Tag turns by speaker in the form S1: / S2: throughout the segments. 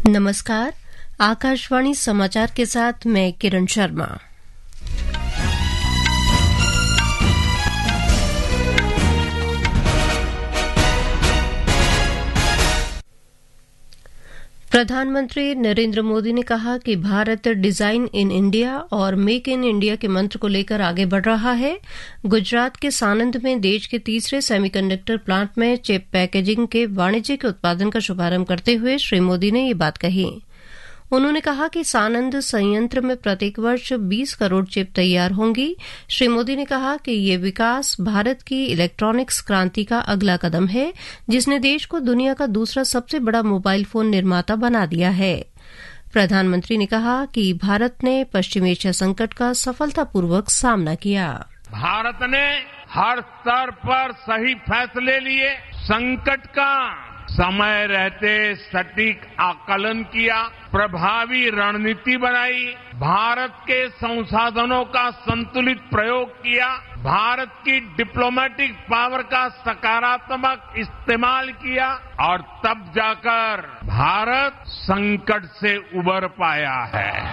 S1: नमस्कार, आकाशवाणी समाचार के साथ मैं किरण शर्मा। प्रधानमंत्री नरेंद्र मोदी ने कहा कि भारत डिजाइन इन इंडिया और मेक इन इंडिया के मंत्र को लेकर आगे बढ़ रहा है। गुजरात के सानंद में देश के तीसरे सेमीकंडक्टर प्लांट में चिप पैकेजिंग के वाणिज्यिक उत्पादन का शुभारंभ करते हुए श्री मोदी ने ये बात कही। उन्होंने कहा कि सानंद संयंत्र में प्रत्येक वर्ष 20 करोड़ चिप तैयार होंगी। श्री मोदी ने कहा कि ये विकास भारत की इलेक्ट्रॉनिक्स क्रांति का अगला कदम है, जिसने देश को दुनिया का दूसरा सबसे बड़ा मोबाइल फोन निर्माता बना दिया है। प्रधानमंत्री ने कहा कि भारत ने पश्चिम एशिया संकट का सफलतापूर्वक सामना किया।
S2: भारत ने हर स्तर पर सही फैसले लिए, संकट का समय रहते सटीक आकलन किया, प्रभावी रणनीति बनाई, भारत के संसाधनों का संतुलित प्रयोग किया, भारत की डिप्लोमेटिक पावर का सकारात्मक इस्तेमाल किया और तब जाकर भारत संकट से उबर पाया है।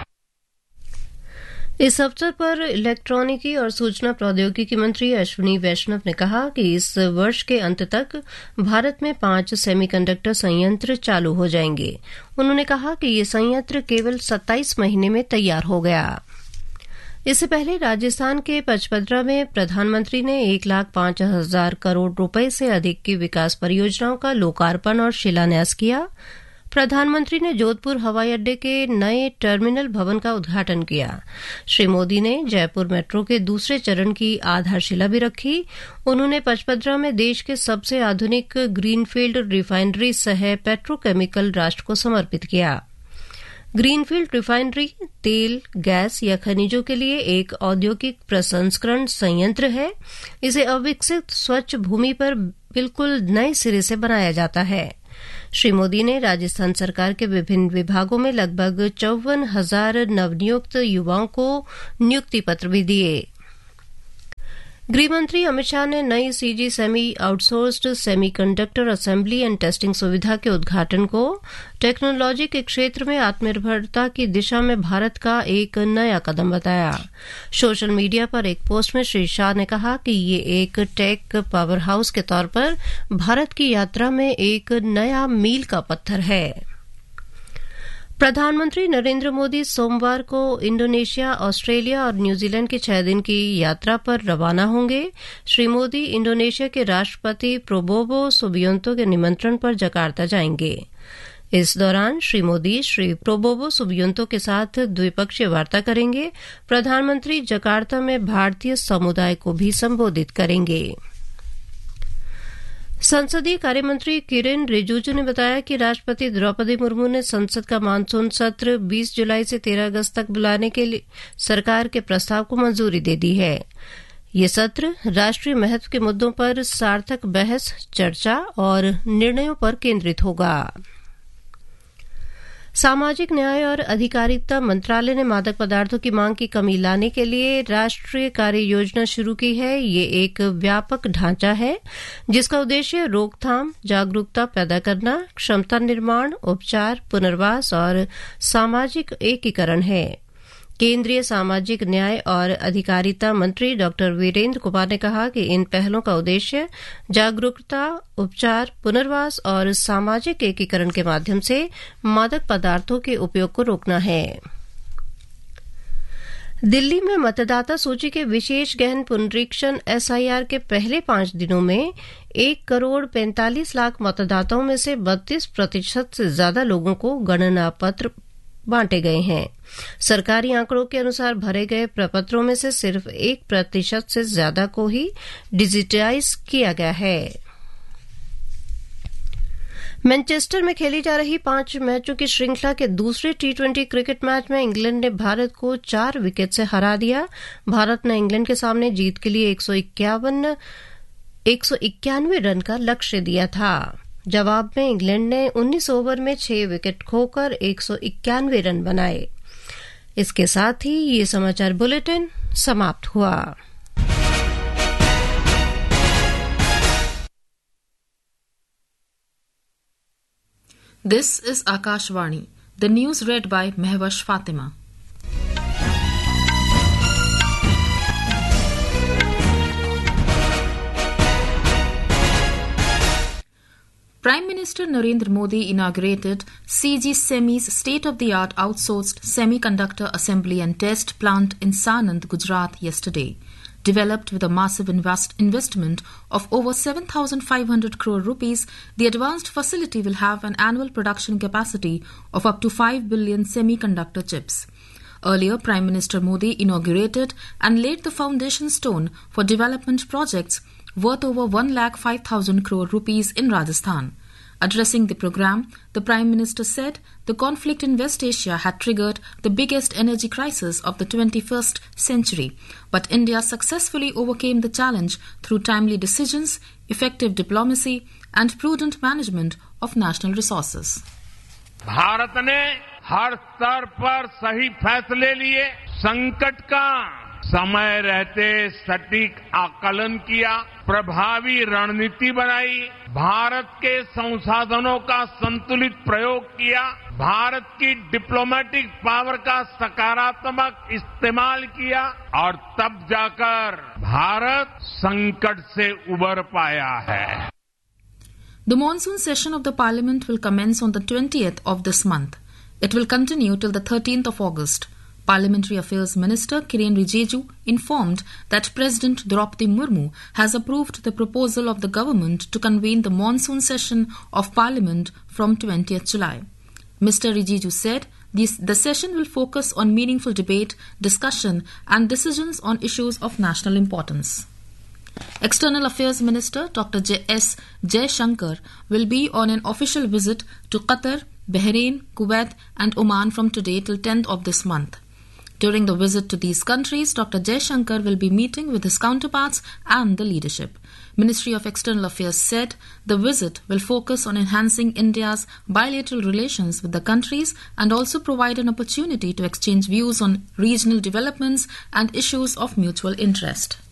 S1: इस अवसर पर इलेक्ट्रॉनिकी और सूचना प्रौद्योगिकी मंत्री अश्विनी वैष्णव ने कहा कि इस वर्ष के अंत तक भारत में 5 सेमीकंडक्टर संयंत्र चालू हो जाएंगे। उन्होंने कहा कि ये संयंत्र केवल 27 महीने में तैयार हो गया। इससे पहले राजस्थान के पचपदरा में प्रधानमंत्री ने 1,05,000 करोड़ रुपए से अधिक की विकास परियोजनाओं का लोकार्पण और शिलान्यास किया। प्रधानमंत्री ने जोधपुर हवाई अड्डे के नए टर्मिनल भवन का उद्घाटन किया। श्री मोदी ने जयपुर मेट्रो के दूसरे चरण की आधारशिला भी रखी। उन्होंने पचपदरा में देश के सबसे आधुनिक ग्रीनफील्ड रिफाइनरी सह पेट्रोकेमिकल राष्ट्र को समर्पित किया। ग्रीनफील्ड रिफाइनरी तेल, गैस या खनिजों के लिए एक औद्योगिक प्रसंस्करण संयंत्र है। इसे अविकसित स्वच्छ भूमि पर बिल्कुल नए सिरे से बनाया जाता है। श्री मोदी ने राजस्थान सरकार के विभिन्न विभागों में लगभग 54,000 नवनियुक्त युवाओं को नियुक्ति पत्र भी दिए। गृहमंत्री अमित शाह ने नई CG semi outsourced semiconductor assembly and testing सुविधा के उद्घाटन को टेक्नोलॉजी के क्षेत्र में आत्मनिर्भरता की दिशा में भारत का एक नया कदम बताया। सोशल मीडिया पर एक पोस्ट में श्री शाह ने कहा कि ये एक टेक पावर हाउस के तौर पर भारत की यात्रा में एक नया मील का पत्थर है। प्रधानमंत्री नरेंद्र मोदी सोमवार को इंडोनेशिया, ऑस्ट्रेलिया और न्यूजीलैंड की 6 दिन की यात्रा पर रवाना होंगे। श्री मोदी इंडोनेशिया के राष्ट्रपति प्रोबोवो सुबियोंतो के निमंत्रण पर जकार्ता जाएंगे। इस दौरान श्री मोदी श्री प्रोबोवो सुबियोंतो के साथ द्विपक्षीय वार्ता करेंगे। प्रधानमंत्री जकार्ता में भारतीय समुदाय को भी संबोधित करेंगे। संसदीय कार्यमंत्री किरेन रिजिजू ने बताया कि राष्ट्रपति द्रौपदी मुर्मू ने संसद का मानसून सत्र 20 जुलाई से 13 अगस्त तक बुलाने के लिए सरकार के प्रस्ताव को मंजूरी दे दी है। ये सत्र राष्ट्रीय महत्व के मुद्दों पर सार्थक बहस, चर्चा और निर्णयों पर केंद्रित होगा। सामाजिक न्याय और अधिकारिता मंत्रालय ने मादक पदार्थों की मांग की कमी लाने के लिए राष्ट्रीय कार्य योजना शुरू की है। ये एक व्यापक ढांचा है जिसका उद्देश्य रोकथाम, जागरूकता पैदा करना, क्षमता निर्माण, उपचार, पुनर्वास और सामाजिक एकीकरण है। केंद्रीय सामाजिक न्याय और अधिकारिता मंत्री डॉक्टर वीरेंद्र कुमार ने कहा कि इन पहलों का उद्देश्य जागरूकता, उपचार, पुनर्वास और सामाजिक एकीकरण के माध्यम से मादक पदार्थों के उपयोग को रोकना है। दिल्ली में मतदाता सूची के विशेष गहन पुनरीक्षण एसआईआर के पहले 5 दिनों में 1,45,00,000 मतदाताओं में से 32% से ज्यादा लोगों को गणना पत्र बांटे गए हैं। सरकारी आंकड़ों के अनुसार भरे गए प्रपत्रों में से सिर्फ 1% से ज्यादा को ही डिजिटाइज किया गया है। मैनचेस्टर में खेली जा रही 5 मैचों की श्रृंखला के दूसरे T20 क्रिकेट मैच में इंग्लैंड ने भारत को 4 विकेट से हरा दिया। भारत ने इंग्लैंड के सामने जीत के लिए 191 रन का लक्ष्य दिया था। जवाब में इंग्लैंड ने 19 ओवर में 6 विकेट खोकर 191 रन बनाए। इसके साथ ही ये समाचार बुलेटिन समाप्त हुआ।
S3: This is Akashvani, The news read by Mehwash Fatima. Prime Minister Narendra Modi inaugurated CG Semi's state-of-the-art outsourced semiconductor assembly and test plant in Sanand, Gujarat yesterday. Developed with a massive investment of over 7,500 crore rupees, the advanced facility will have an annual production capacity of up to 5 billion semiconductor chips. Earlier, Prime Minister Modi inaugurated and laid the foundation stone for development projects worth over 1,05,000 crore rupees in Rajasthan. Addressing the program, the Prime Minister said the conflict in West Asia had triggered the biggest energy crisis of the 21st century, but India successfully overcame the challenge through timely decisions, effective diplomacy, and prudent management of national resources.
S2: Bharat ने हर स्तर पर सही फैसले लिए, संकट का समय रहते सटीक आकलन किया, प्रभावी रणनीति बनाई, भारत के संसाधनों का संतुलित प्रयोग किया, भारत की डिप्लोमेटिक पावर का सकारात्मक इस्तेमाल किया और तब जाकर भारत संकट से उबर पाया है.
S3: The monsoon session of the Parliament will commence on the 20th of this month. It will continue till the 13th of August. Parliamentary Affairs Minister Kiren Rijiju informed that President Draupadi Murmu has approved the proposal of the government to convene the monsoon session of Parliament from 20th July. Mr. Rijiju said the session will focus on meaningful debate, discussion and decisions on issues of national importance. External Affairs Minister Dr. S. Jaishankar will be on an official visit to Qatar, Bahrain, Kuwait and Oman from today till 10th of this month. During the visit to these countries, Dr. Jaishankar will be meeting with his counterparts and the leadership. Ministry of External Affairs said the visit will focus on enhancing India's bilateral relations with the countries and also provide an opportunity to exchange views on regional developments and issues of mutual interest.